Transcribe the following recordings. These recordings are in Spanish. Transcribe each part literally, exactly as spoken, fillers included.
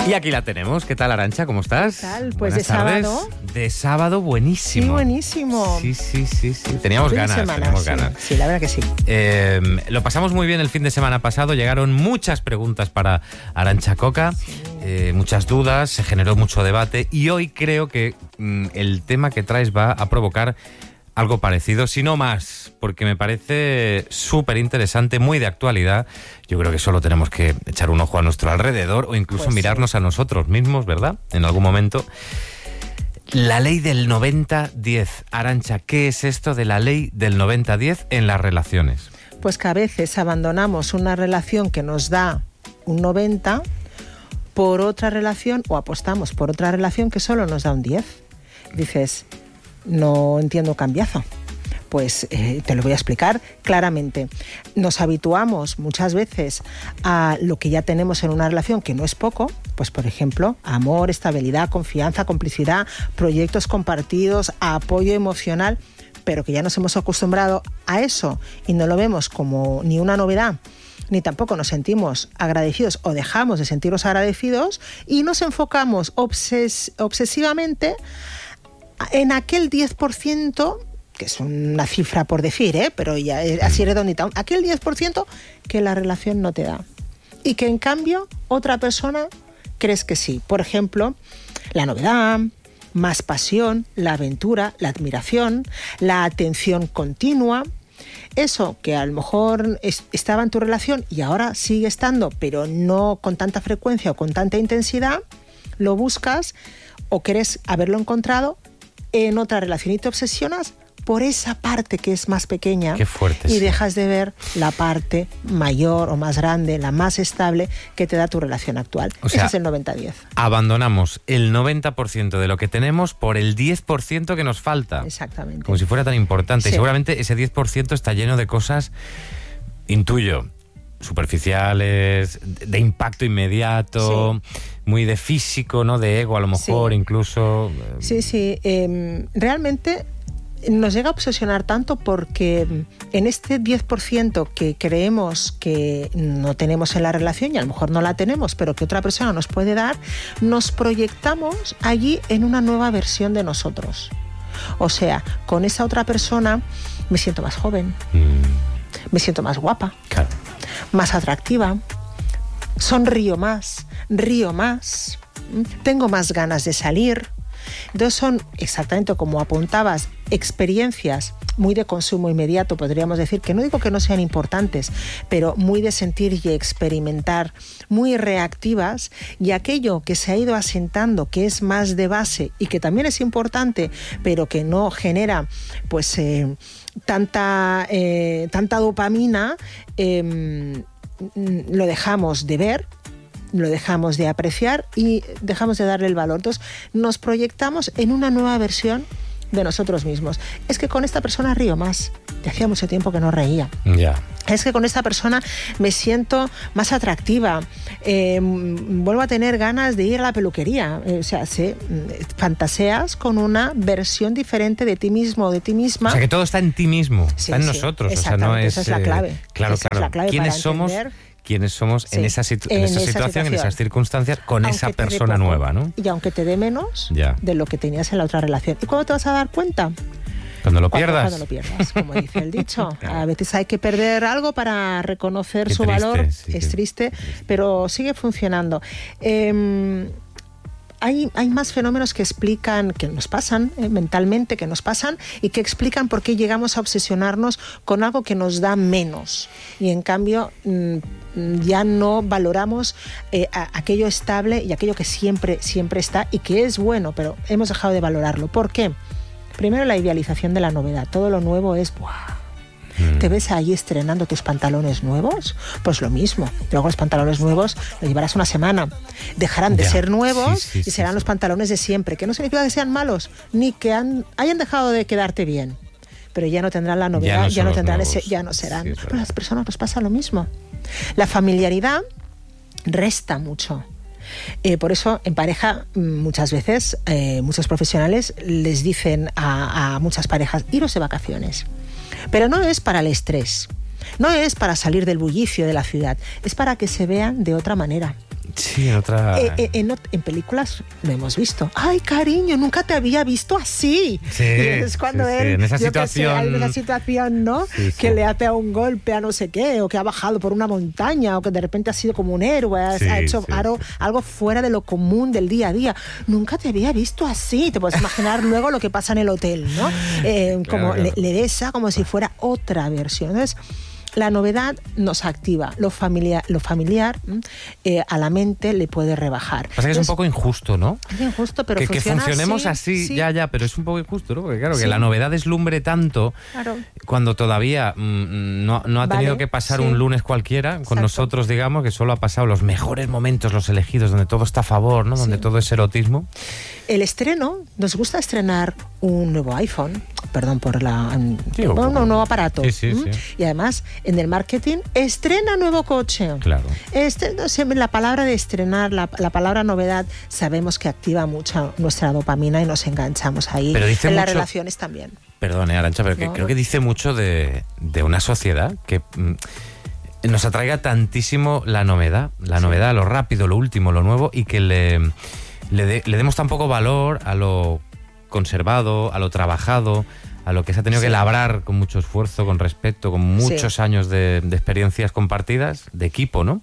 Y aquí la tenemos. ¿Qué tal, Arantxa? ¿Cómo estás? ¿Qué tal? Pues Buenas de tardes. sábado. De sábado, buenísimo. Sí, buenísimo. Sí, sí, sí, sí. Teníamos Fin de ganas, semana, teníamos sí. ganas. Sí, la verdad que sí. Eh, lo pasamos muy bien el fin de semana pasado. Llegaron muchas preguntas para Arantxa Coca, sí. eh, muchas dudas, se generó mucho debate y hoy creo que mm, el tema que traes va a provocar algo parecido, si no más, porque me parece súper interesante, muy de actualidad. Yo creo que solo tenemos que echar un ojo a nuestro alrededor o incluso pues mirarnos sí. a nosotros mismos, ¿verdad? En algún momento. La ley del noventa diez. Arantxa, ¿qué es esto de la ley del noventa diez en las relaciones? Pues que a veces abandonamos una relación que nos da un noventa por otra relación o apostamos por otra relación que solo nos da un diez. Dices, no entiendo cambiazo. Pues eh, te lo voy a explicar claramente. Nos habituamos muchas veces a lo que ya tenemos en una relación, que no es poco, pues por ejemplo, amor, estabilidad, confianza, complicidad, proyectos compartidos, apoyo emocional, pero que ya nos hemos acostumbrado a eso y no lo vemos como ni una novedad, ni tampoco nos sentimos agradecidos o dejamos de sentirnos agradecidos y nos enfocamos obses- obsesivamente en aquel diez por ciento, que es una cifra por decir, ¿eh? pero ya así redondita, aquel diez por ciento que la relación no te da. Y que en cambio otra persona crees que sí. Por ejemplo, la novedad, más pasión, la aventura, la admiración, la atención continua. Eso que a lo mejor es, estaba en tu relación y ahora sigue estando, pero no con tanta frecuencia o con tanta intensidad, lo buscas o quieres haberlo encontrado en otra relación y te obsesionas por esa parte que es más pequeña. Qué fuerte, y sí. dejas de ver la parte mayor o más grande, la más estable que te da tu relación actual. O sea, ese es el noventa diez. Abandonamos el noventa por ciento de lo que tenemos por el diez por ciento que nos falta. Exactamente. Como si fuera tan importante. Sí. Y seguramente ese diez por ciento está lleno de cosas, intuyo, superficiales, de impacto inmediato, sí. muy de físico, ¿no? De ego a lo mejor, sí. incluso. Sí, sí. Eh, realmente nos llega a obsesionar tanto porque en este diez por ciento que creemos que no tenemos en la relación, y a lo mejor no la tenemos, pero que otra persona nos puede dar, nos proyectamos allí en una nueva versión de nosotros. O sea, con esa otra persona me siento más joven, mm. me siento más guapa, claro. más atractiva, sonrío más, río más, tengo más ganas de salir. Entonces son, exactamente como apuntabas, experiencias muy de consumo inmediato, podríamos decir, que no digo que no sean importantes, pero muy de sentir y experimentar, muy reactivas, y aquello que se ha ido asentando, que es más de base y que también es importante, pero que no genera pues eh, tanta, eh, tanta dopamina, eh, lo dejamos de ver, lo dejamos de apreciar y dejamos de darle el valor. Entonces nos proyectamos en una nueva versión de nosotros mismos. Es que con esta persona río más. Ya hacía mucho tiempo que no reía. Ya. Yeah. Es que con esta persona me siento más atractiva. Eh, vuelvo a tener ganas de ir a la peluquería. Eh, o sea, sí, fantaseas con una versión diferente de ti mismo o de ti misma. O sea, que todo está en ti mismo, sí, está en sí, nosotros. O sea, no es, esa es la clave. Eh, claro, esa claro. Es la clave ¿Quiénes para somos? Entender. quiénes somos sí, en, esa, situ- en, en esa, esa situación, situación, en esas circunstancias, con aunque esa persona poco, nueva, ¿no? Y aunque te dé menos ya. de lo que tenías en la otra relación. ¿Y cuándo te vas a dar cuenta? Cuando lo cuando, pierdas. Cuando lo pierdas, como dice el dicho. A veces hay que perder algo para reconocer Qué su triste, valor. sí, es que, triste, triste, pero sigue funcionando. Eh, Hay, hay más fenómenos que explican, que nos pasan eh, mentalmente, que nos pasan y que explican por qué llegamos a obsesionarnos con algo que nos da menos. Y en cambio mmm, ya no valoramos eh, a, aquello estable y aquello que siempre, siempre está y que es bueno, pero hemos dejado de valorarlo. ¿Por qué? Primero, la idealización de la novedad. Todo lo nuevo es ¡buah! ¿Te ves ahí estrenando tus pantalones nuevos? Pues lo mismo. Luego los pantalones nuevos los llevarás una semana. Dejarán de ya. ser nuevos sí, sí, y serán sí, los sí. pantalones de siempre, que no significa que sean malos, ni que han, hayan dejado de quedarte bien. Pero ya no tendrán la novedad, ya no, ya no tendrán nuevos. ese, ya no serán. Sí, Pero a las personas nos pasa lo mismo. La familiaridad resta mucho. Eh, por eso en pareja muchas veces eh, muchos profesionales les dicen a, a muchas parejas: iros de vacaciones. Pero no es para el estrés, no es para salir del bullicio de la ciudad, es para que se vean de otra manera. Sí, en otra... Eh, eh, en, en películas lo hemos visto. Ay, cariño, nunca te había visto así. Sí, y es cuando sí, él, sí, en esa yo situación... Sé, hay una situación, ¿no? Sí, sí. Que le ha pegado un golpe a no sé qué, o que ha bajado por una montaña, o que de repente ha sido como un héroe, Sí, ha hecho sí, algo, sí. algo fuera de lo común del día a día. Nunca te había visto así. Te puedes imaginar luego lo que pasa en el hotel, ¿no? Eh, Claro, como claro. le, le besa como si fuera otra versión. Entonces, la novedad nos activa, lo familiar, lo familiar eh, a la mente le puede rebajar. Pasa que es un poco injusto, ¿no? Es injusto, pero que, que funciona funcionemos así, así, sí. ya, ya, pero es un poco injusto, ¿no? Porque claro, Sí. que la novedad deslumbre tanto Claro. cuando todavía mm, no, no ha Vale, tenido que pasar sí. un lunes cualquiera con Exacto. nosotros, digamos, que solo ha pasado los mejores momentos, los elegidos, donde todo está a favor, ¿no? Donde Sí. todo es erotismo. El estreno, nos gusta estrenar un nuevo iPhone, perdón por la... Sí, o- bueno, un nuevo aparato. Sí, sí, ¿m? sí. Y además, en el marketing, estrena nuevo coche. Claro. Este, no sé, la palabra de estrenar, la, la palabra novedad, sabemos que activa mucho nuestra dopamina y nos enganchamos ahí. Pero dice en las mucho- relaciones también. Perdón, eh, Arantxa, pero que No, creo no. que dice mucho de, de una sociedad que mm, nos atraiga tantísimo la novedad, la Sí. novedad, lo rápido, lo último, lo nuevo, y que le, le, de- le demos tan poco valor a lo conservado, a lo trabajado, a lo que se ha tenido Sí. que labrar con mucho esfuerzo, con respeto, con muchos Sí. años de, de experiencias compartidas, de equipo, ¿no?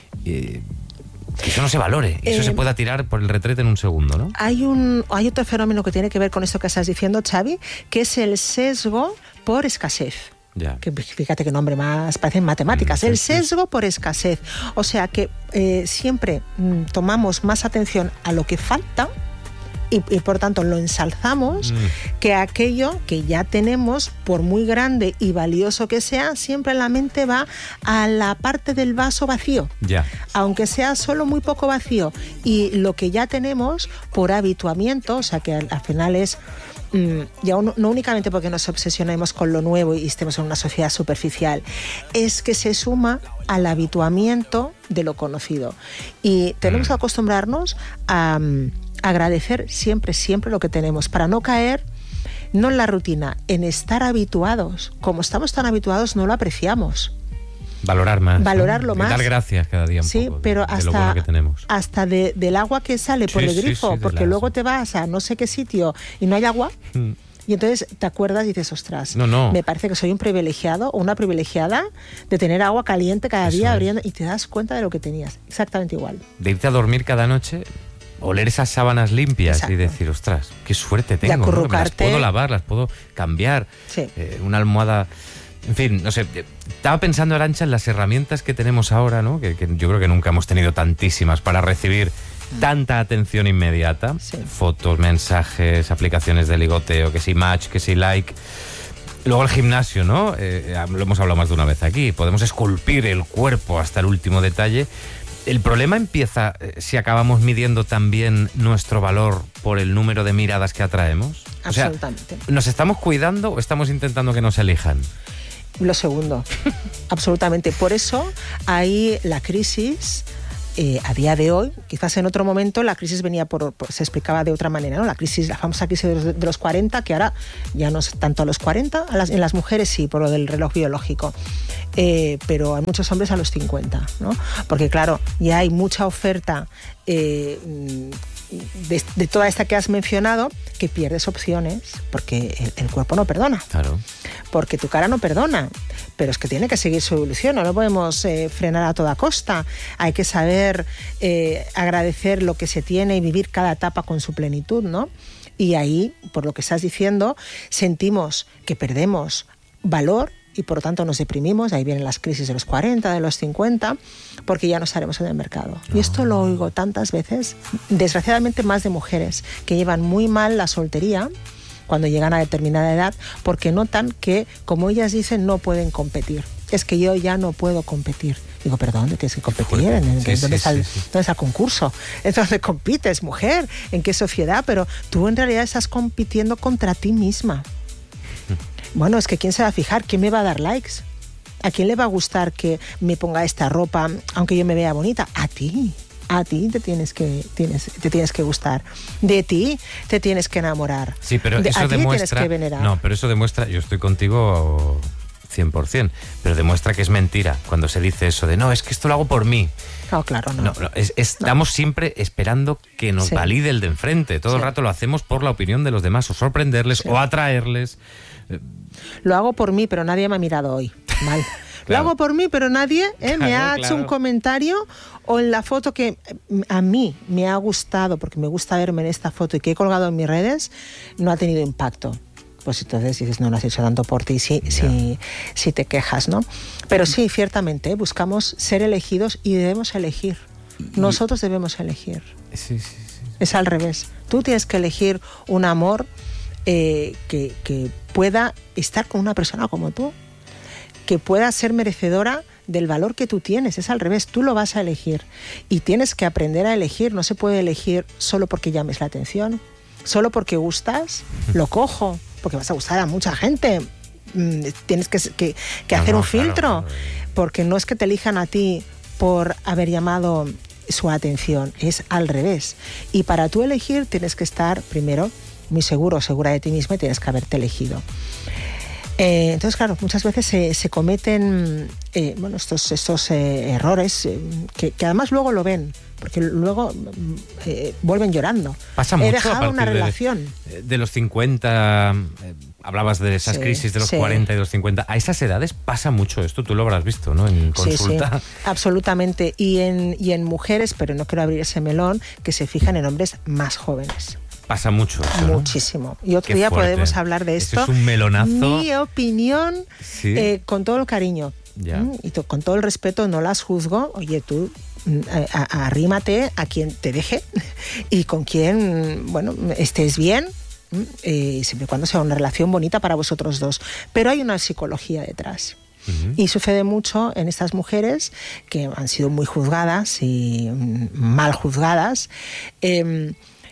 Y que eso no se valore, y eso Eh, se pueda tirar por el retrete en un segundo, ¿no? Hay, un, hay otro fenómeno que tiene que ver con esto que estás diciendo, Xavi, que es el sesgo por escasez. Ya. Que fíjate qué nombre más, parecen matemáticas. Mm, El sí, sí. sesgo por escasez. O sea que eh, siempre mm, tomamos más atención a lo que falta y, y por tanto lo ensalzamos Mm. que aquello que ya tenemos, por muy grande y valioso que sea, siempre la mente va a la parte del vaso vacío. Ya. Aunque sea solo muy poco vacío, y lo que ya tenemos por habituamiento, o sea que al, al final es mm, ya no, no únicamente porque nos obsesionemos con lo nuevo y estemos en una sociedad superficial, es que se suma al habituamiento de lo conocido. Y tenemos que acostumbrarnos a mm, agradecer siempre, siempre lo que tenemos, para no caer no en la rutina, en estar habituados. Como estamos tan habituados, no lo apreciamos. Valorar más. ¿no? Valorarlo Y más. Dar gracias cada día un Sí, poco de- pero de, lo hasta, bueno que tenemos. hasta de, del agua que sale por Sí, el sí, grifo, sí, de porque las- luego te vas a no sé qué sitio y no hay agua, Mm. y entonces te acuerdas y dices, ostras, No, no. me parece que soy un privilegiado o una privilegiada de tener agua caliente cada Eso día es. abriendo, y te das cuenta de lo que tenías. Exactamente igual. De irte a dormir cada noche, oler esas sábanas limpias Exacto. y decir, ostras, qué suerte tengo, ¿no? Que me las acurrucarte. puedo lavar, las puedo cambiar. Sí. Eh, una almohada... En fin, no sé, eh, estaba pensando, Arantxa, en las herramientas que tenemos ahora, ¿no? Que, que yo creo que nunca hemos tenido tantísimas para recibir tanta atención inmediata. Sí. Fotos, mensajes, aplicaciones de ligoteo, que si match, que si like. Luego el gimnasio, ¿no? Eh, lo hemos hablado más de una vez aquí. Podemos esculpir el cuerpo hasta el último detalle. El problema empieza eh, si acabamos midiendo también nuestro valor por el número de miradas que atraemos. O sea, Absolutamente. ¿nos estamos cuidando o estamos intentando que nos elijan? Lo segundo, absolutamente. Por eso ahí la crisis, eh, a día de hoy, quizás en otro momento la crisis venía por, por- se explicaba de otra manera, ¿no? La crisis, la famosa crisis de los, de los cuarenta, que ahora ya no es tanto a los cuarenta, a las, en las mujeres sí, por lo del reloj biológico, eh, pero hay muchos hombres a los cincuenta, ¿no? Porque claro, ya hay mucha oferta eh, de, de toda esta que has mencionado, que pierdes opciones, porque el, el cuerpo no perdona. Claro. Porque tu cara no perdona, pero es que tiene que seguir su evolución, no lo podemos eh, frenar a toda costa. Hay que saber eh, agradecer lo que se tiene y vivir cada etapa con su plenitud, ¿no? Y ahí, por lo que estás diciendo, sentimos que perdemos valor y por lo tanto nos deprimimos. Ahí vienen las crisis de los cuarenta, de los cincuenta, porque ya no estaremos en el mercado. Y esto lo oigo tantas veces, desgraciadamente más de mujeres, que llevan muy mal la soltería cuando llegan a determinada edad, porque notan que, como ellas dicen, no pueden competir. Es que yo ya no puedo competir. Digo, perdón, ¿dónde tienes que competir? ¿En, en, Sí, ¿dónde, sí, está el, sí, sí. ¿Dónde está el concurso? ¿En dónde compites, mujer? ¿En qué sociedad? Pero tú en realidad estás compitiendo contra ti misma. Bueno, es que ¿quién se va a fijar? ¿Quién me va a dar likes? ¿A quién le va a gustar que me ponga esta ropa, aunque yo me vea bonita? A ti. A ti te tienes que, tienes, te tienes que gustar. De ti te tienes que enamorar. Sí, pero De- eso a ti demuestra... tienes que venerar. No, pero eso demuestra... Yo estoy contigo cien por ciento, pero demuestra que es mentira cuando se dice eso de no, es que esto lo hago por mí. No, claro, no. no, no es, estamos no. siempre esperando que nos sí. valide el de enfrente. Todo sí. el rato lo hacemos por la opinión de los demás, o sorprenderles, sí. o atraerles. Lo hago por mí, pero nadie me ha mirado hoy. Mal. Claro. Lo hago por mí, pero nadie eh, claro, me ha hecho claro. un comentario, o en la foto que a mí me ha gustado, porque me gusta verme en esta foto y que he colgado en mis redes, no ha tenido impacto. Pues entonces dices, no, no has hecho tanto por ti si, yeah. si, si te quejas, ¿no? Pero sí, ciertamente, ¿eh? buscamos ser elegidos y debemos elegir. Nosotros debemos elegir. Sí, sí, sí. Es al revés. Tú tienes que elegir un amor eh, que, que pueda estar con una persona como tú, que pueda ser merecedora del valor que tú tienes. Es al revés, tú lo vas a elegir. Y tienes que aprender a elegir. No se puede elegir solo porque llames la atención, solo porque gustas, lo cojo. Porque vas a gustar a mucha gente, tienes que, que, que hacer no, no, un filtro, claro, claro. porque no es que te elijan a ti por haber llamado su atención, es al revés. Y para tú elegir tienes que estar primero muy seguro, segura de ti misma, y tienes que haberte elegido. Eh, entonces, claro, muchas veces se, se cometen eh, bueno, estos, estos eh, errores eh, que, que además luego lo ven, porque luego eh, vuelven llorando. Pasa mucho. He dejado una de, relación. De los cincuenta, eh, hablabas de esas sí, crisis de los sí. cuarenta y de los cincuenta. A esas edades pasa mucho esto, tú lo habrás visto, ¿no? En consulta. Sí, sí, absolutamente. Y en, y en mujeres, pero no quiero abrir ese melón, que se fijan en hombres más jóvenes. Pasa mucho eso, ¿no? Muchísimo. Y otro Qué día fuerte. podemos hablar de esto. Eso es un melonazo. Mi opinión, sí. eh, con todo el cariño ya. y to, con todo el respeto, no las juzgo. Oye, tú a, a, arrímate a quien te deje y con quien, bueno, estés bien, eh, siempre y cuando sea una relación bonita para vosotros dos. Pero hay una psicología detrás. Uh-huh. Y sucede mucho en estas mujeres que han sido muy juzgadas y mal juzgadas. Eh,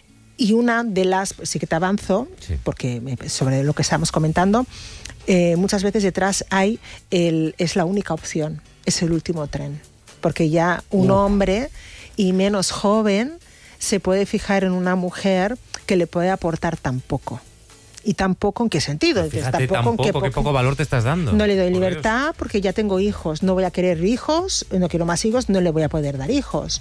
Y una de las, sí que te avanzo, sí. porque sobre lo que estamos comentando, eh, muchas veces detrás hay, el, es la única opción, es el último tren. Porque ya un uh. hombre, y menos joven, se puede fijar en una mujer que le puede aportar tan poco. ¿Y tan poco en qué sentido? Fíjate, tampoco, en qué, poco, qué poco valor te estás dando. No le doy libertad Dios. Porque ya tengo hijos, no voy a querer hijos, no quiero más hijos, no le voy a poder dar hijos.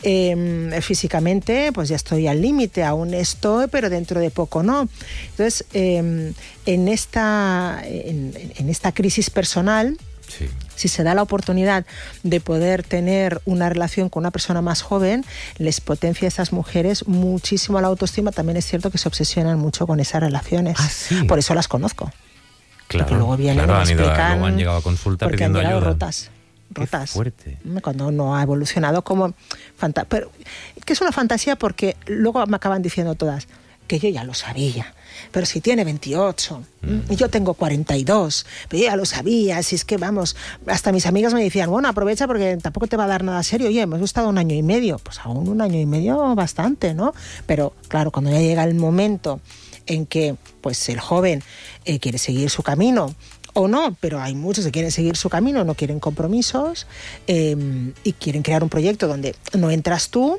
Eh, físicamente, pues ya estoy al límite, aún estoy, pero dentro de poco no. Entonces, eh, en, esta, en, en esta crisis personal, sí. si se da la oportunidad de poder tener una relación con una persona más joven, les potencia a esas mujeres muchísimo la autoestima. También es cierto que se obsesionan mucho con esas relaciones. ¿Ah, sí? Por eso las conozco. Claro, porque luego vienen claro, y me explican, han, ido, han llegado a consulta porque pidiendo han llegado ayuda. rotas. rotas. Qué fuerte. Cuando no ha evolucionado como... Fanta- pero que es una fantasía porque luego me acaban diciendo todas que yo ya lo sabía. Pero si tiene veintiocho mm. y yo tengo cuarenta y dos, pero yo ya lo sabía, si es que vamos, hasta mis amigas me decían, bueno, aprovecha porque tampoco te va a dar nada serio. Oye, hemos estado un año y medio, pues aún un año y medio bastante, ¿no? Pero claro, cuando ya llega el momento en que pues el joven eh, quiere seguir su camino, o no, pero hay muchos que quieren seguir su camino, no quieren compromisos eh, y quieren crear un proyecto donde no entras tú,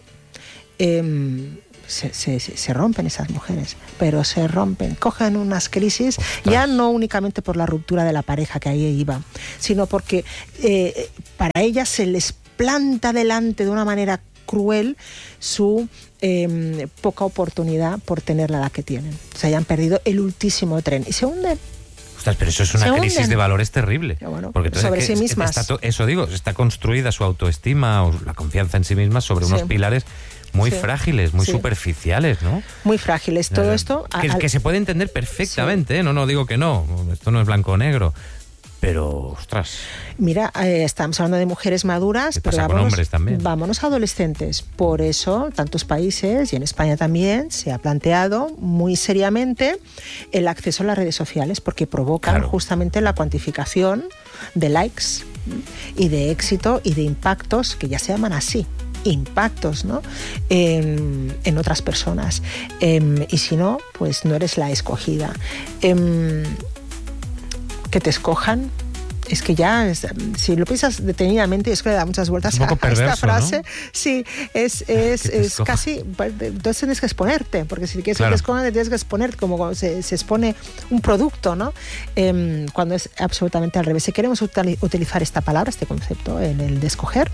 eh, Se, se, se rompen esas mujeres, pero se rompen, cogen unas crisis. Ostras. Ya no únicamente por la ruptura de la pareja que ahí iba, sino porque eh, para ellas se les planta delante de una manera cruel su eh, poca oportunidad por tener la edad que tienen. O sea, ya han perdido el ultísimo tren y se hunden. Ostras, pero eso es una crisis de valores terrible. Bueno, porque sobre sí es, mismas. Está to, eso digo, está construida su autoestima o la confianza en sí misma sobre unos sí. pilares muy sí. frágiles, muy sí. superficiales, ¿no? Muy frágiles. Todo eh, esto... Que, al... que se puede entender perfectamente, sí. ¿eh? No, no digo que no, esto no es blanco o negro. Pero, ostras... Mira, eh, estamos hablando de mujeres maduras, pero pasa vámonos, con hombres también. vámonos a adolescentes. Por eso, tantos países, y en España también, se ha planteado muy seriamente el acceso a las redes sociales, porque provocan claro. justamente la cuantificación de likes y de éxito y de impactos, que ya se llaman así, impactos, ¿no? En, en otras personas. Eh, y si no, pues no eres la escogida. Eh, que te escojan es que ya, es, si lo piensas detenidamente, es que le da muchas vueltas un poco a, perverso, a esta frase. ¿no? Sí, es, es, es casi... Entonces tienes que exponerte, porque si quieres claro. que te expongas, tienes que exponerte como cuando se, se expone un producto, ¿no? Eh, cuando es absolutamente al revés. Si queremos util, utilizar esta palabra, este concepto, el, el de escoger,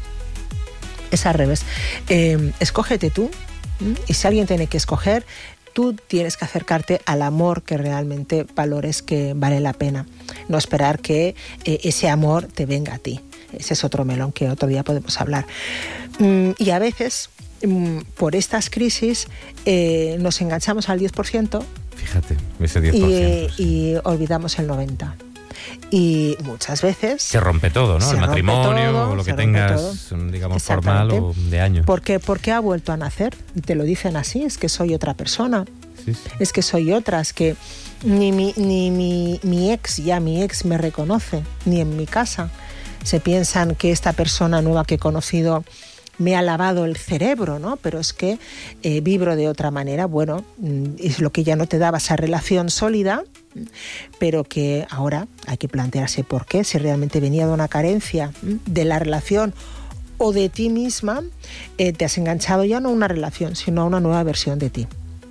es al revés. Eh, escógete tú, ¿m? Y si alguien tiene que escoger, tú tienes que acercarte al amor que realmente valores que vale la pena. No esperar que eh, ese amor te venga a ti. Ese es otro melón que otro día podemos hablar. Mm, y a veces, mm, por estas crisis, eh, nos enganchamos al diez por ciento. Fíjate, ese diez por ciento. Y, sí. y olvidamos el noventa por ciento. Y muchas veces... Se rompe todo, ¿no? El matrimonio, todo, o lo que tengas, digamos, formal o de años. ¿Por qué? Porque ha vuelto a nacer. Y te lo dicen así, es que soy otra persona. Sí, sí. Es que soy otra, es que ni, mi, ni mi, mi ex, ya mi ex me reconoce, ni en mi casa. Se piensan que esta persona nueva que he conocido me ha lavado el cerebro, ¿no? Pero es que eh, vibro de otra manera. Bueno, es lo que ya no te daba esa relación sólida, pero que ahora hay que plantearse por qué, si realmente venía de una carencia de la relación o de ti misma, eh, te has enganchado ya no a una relación, sino a una nueva versión de ti.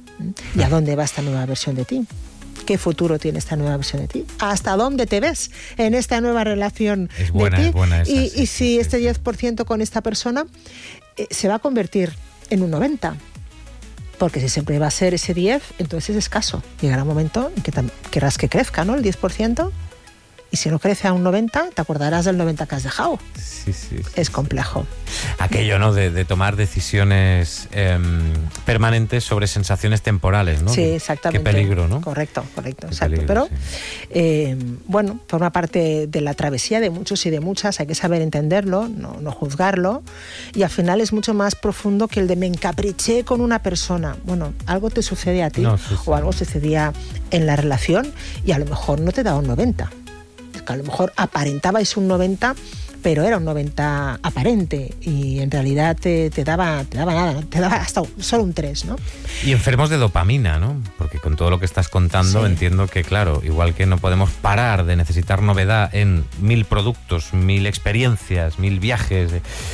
¿Y a dónde va esta nueva versión de ti? ¿Qué futuro tiene esta nueva versión de ti? ¿Hasta dónde te ves en esta nueva relación es buena, de ti? Es buena esa, y, sí, y si sí, este sí. diez por ciento con esta persona eh, se va a convertir en un noventa por ciento. Porque si siempre va a ser ese diez, entonces es escaso. Llegará un momento en que querrás que crezca, ¿no? El diez por ciento. Y si no crece a un noventa, te acordarás del noventa que has dejado. Sí, sí, sí, es complejo. Aquello, ¿no? De, de tomar decisiones eh, permanentes sobre sensaciones temporales, ¿no? Sí, exactamente. Qué peligro, ¿no? Correcto, correcto, Qué exacto. peligro, Pero, sí. eh, bueno, forma parte de la travesía de muchos y de muchas. Hay que saber entenderlo, no, no juzgarlo. Y al final es mucho más profundo que el de me encapriché con una persona. Bueno, algo te sucede a ti no, sí, sí. o algo sucedía en la relación y a lo mejor no te da un noventa. Que a lo mejor aparentabais un noventa, pero era un noventa aparente y en realidad te, te, daba, te daba nada, ¿no? Te daba hasta solo un tres, ¿no? Y enfermos de dopamina, ¿no? Porque con todo lo que estás contando sí. entiendo que, claro, igual que no podemos parar de necesitar novedad en mil productos, mil experiencias, mil viajes,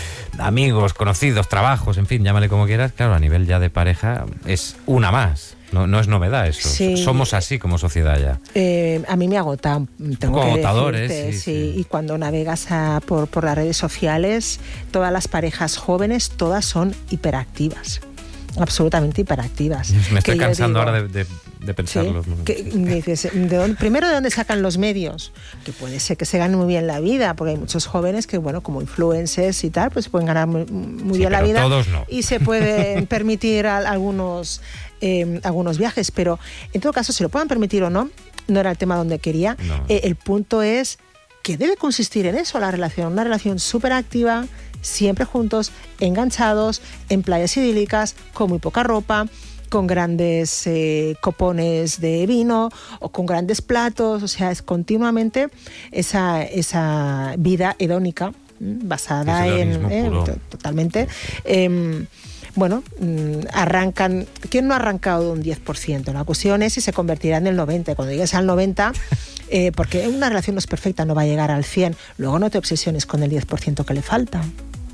amigos, conocidos, trabajos, en fin, llámale como quieras, claro, a nivel ya de pareja es una más. No, no es novedad eso. Sí. Somos así como sociedad ya. Eh, a mí me agota. Tengo como que agotadores, decirte, sí, sí. sí. Y cuando navegas a, por, por las redes sociales, todas las parejas jóvenes, todas son hiperactivas. Absolutamente hiperactivas. Me estoy que cansando digo, ahora de, de, de pensarlo. ¿sí? Que, dices, ¿de dónde, primero, ¿de dónde sacan los medios? Que puede ser que se ganen muy bien la vida, porque hay muchos jóvenes que, bueno, como influencers y tal, pues pueden ganar muy, muy sí, bien la vida. Todos no. Y se pueden permitir a, a algunos, eh, algunos viajes, pero en todo caso, si lo puedan permitir o no, no era el tema donde quería. No. Eh, el punto es que debe consistir en eso la relación, una relación súper activa, siempre juntos, enganchados, en playas idílicas, con muy poca ropa, con grandes eh, copones de vino o con grandes platos, o sea, es continuamente esa, esa vida hedónica basada en... Eh, totalmente. Eh, bueno, arrancan... ¿Quién no ha arrancado de un diez por ciento? La cuestión es si se convertirá en el noventa por ciento. Cuando llegues al noventa por ciento, eh, porque una relación no es perfecta, no va a llegar al cien por ciento. Luego no te obsesiones con el diez por ciento que le falta.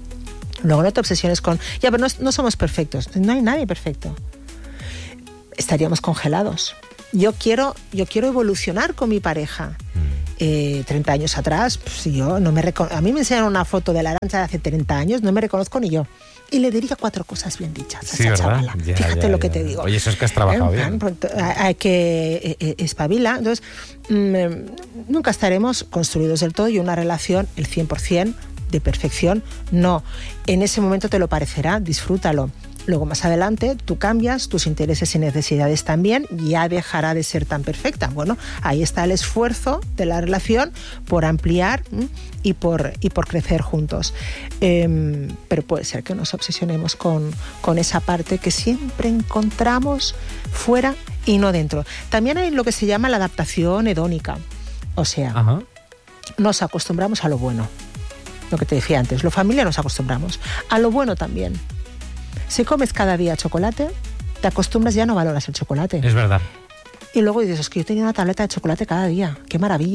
Luego no te obsesiones con... Ya, pero no, no somos perfectos. No hay nadie perfecto. Estaríamos congelados. Yo quiero, yo quiero evolucionar con mi pareja. Eh, treinta años atrás, pues yo no me recono- a mí me enseñaron una foto de la Arantxa de hace treinta años, no me reconozco ni yo. Y le diría cuatro cosas bien dichas a sí, esa ¿verdad? chavala. Ya, Fíjate ya, lo ya. que te digo. Oye, eso es que has trabajado eh, bien. Pronto, hay que eh, espabilar. Entonces, mmm, nunca estaremos construidos del todo y una relación, el cien por ciento de perfección, no. En ese momento te lo parecerá, disfrútalo. Luego, más adelante, tú cambias, tus intereses y necesidades también, ya dejará de ser tan perfecta. Bueno, ahí está el esfuerzo de la relación por ampliar y por, y por crecer juntos. Eh, pero puede ser que nos obsesionemos con, con esa parte que siempre encontramos fuera y no dentro. También hay lo que se llama la adaptación hedónica. O sea, Ajá. nos acostumbramos a lo bueno. Lo que te decía antes, lo familiar nos acostumbramos. A lo bueno también. Si comes cada día chocolate, te acostumbras, ya no valoras el chocolate. Es verdad. Y luego dices, es que yo tenía una tableta de chocolate cada día, qué maravilla.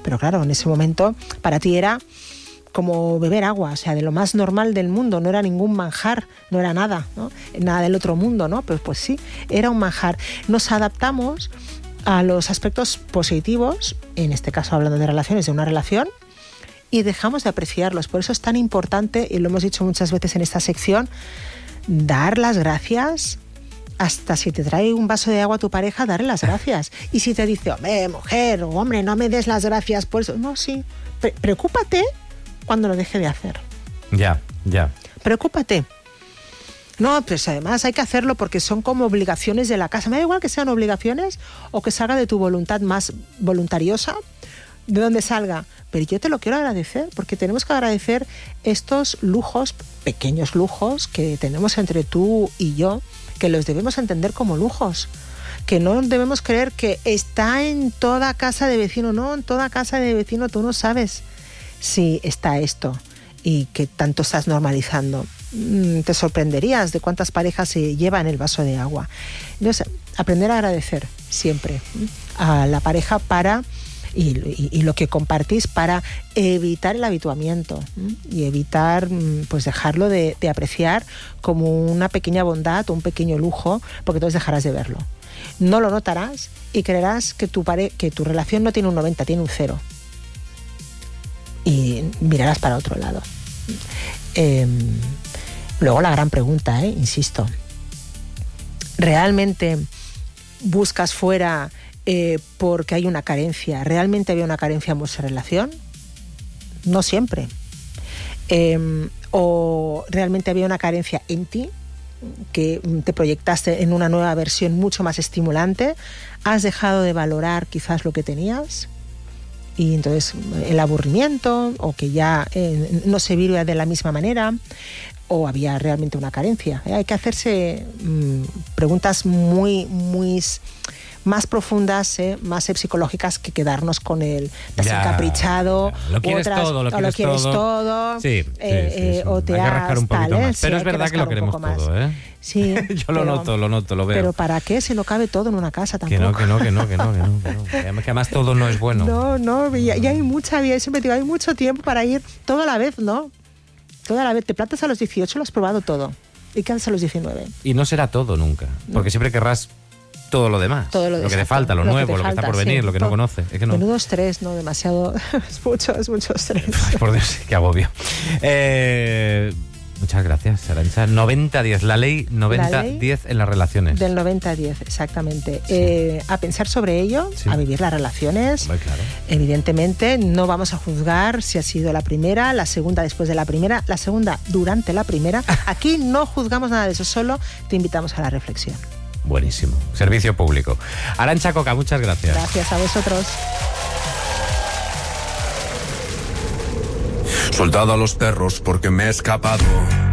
Pero claro, en ese momento para ti era como beber agua, o sea, de lo más normal del mundo, no era ningún manjar, no era nada, ¿no? Nada del otro mundo, ¿no? Pues, pues sí, era un manjar. Nos adaptamos a los aspectos positivos, en este caso hablando de relaciones, de una relación, y dejamos de apreciarlos. Por eso es tan importante, y lo hemos dicho muchas veces en esta sección, dar las gracias. Hasta si te trae un vaso de agua a tu pareja, darle las gracias. Y si te dice, hombre, mujer, o hombre, no me des las gracias por eso. No, sí, Pre- preocúpate cuando lo deje de hacer. Ya, ya. Preocúpate. No, pues además hay que hacerlo porque son como obligaciones de la casa. Me da igual que sean obligaciones o que salga de tu voluntad más voluntariosa, de donde salga. Pero yo te lo quiero agradecer, porque tenemos que agradecer estos lujos, pequeños lujos, que tenemos entre tú y yo, que los debemos entender como lujos. Que no debemos creer que está en toda casa de vecino. No, en toda casa de vecino tú no sabes si está esto y que tanto estás normalizando. Te sorprenderías de cuántas parejas se llevan el vaso de agua. Entonces, aprender a agradecer siempre a la pareja para y, y, y lo que compartís para evitar el habituamiento y evitar pues dejarlo de, de apreciar como una pequeña bondad o un pequeño lujo, porque entonces dejarás de verlo. No lo notarás y creerás que tu, pare- que tu relación no tiene un noventa, tiene un cero. Y mirarás para otro lado. Eh, luego la gran pregunta, eh, insisto. ¿Realmente buscas fuera eh, porque hay una carencia? ¿Realmente había una carencia en vuestra relación? No siempre. Eh, ¿O realmente había una carencia en ti? Que te proyectaste en una nueva versión mucho más estimulante. ¿Has dejado de valorar quizás lo que tenías? Y entonces el aburrimiento, o que ya eh, no se vive de la misma manera, o había realmente una carencia. Eh, hay que hacerse mmm, preguntas muy, muy más profundas, eh, más psicológicas, que quedarnos con el te has Ya, encaprichado, ya. Lo quieres otras, todo, lo o quieres, lo quieres todo. todo, Sí, sí, eh, sí, eh, sí. o te hay que has rascar un poquito tal, ¿eh? más. Pero Sí, es hay que verdad que lo rascar un queremos poco más. todo, ¿eh? Sí, Yo lo pero, noto, lo noto, lo veo. Pero ¿para qué? Si no cabe todo en una casa tampoco. Que no, que no, que no, que no, que no, que no. Que además, que además todo no es bueno. No, no, y, y hay mucha vida, siempre digo, hay mucho tiempo para ir todo a la vez, ¿no? Todo a la vez. Te plantas a los dieciocho, lo has probado todo. ¿Y qué haces a los diecinueve? Y no será todo nunca, porque no. Siempre querrás todo lo demás. Todo lo, lo que te falta, lo, lo nuevo, que lo falta, que está por venir, sí, lo que todo. No conoces. Es que no. Menudo estrés, ¿no? Demasiado. Es mucho, es mucho estrés. Ay, por Dios, qué agobio. Eh, muchas gracias, Arantxa. noventa diez, la ley noventa diez en las relaciones. Del noventa diez, exactamente. Sí. Eh, a pensar sobre ello, sí. A vivir las relaciones. Muy claro. Evidentemente, no vamos a juzgar si ha sido la primera, la segunda después de la primera, la segunda durante la primera. Aquí no juzgamos nada de eso, solo te invitamos a la reflexión. Buenísimo. Servicio público. Arantxa Coca, muchas gracias. Gracias a vosotros. Soltado a los perros porque me he escapado.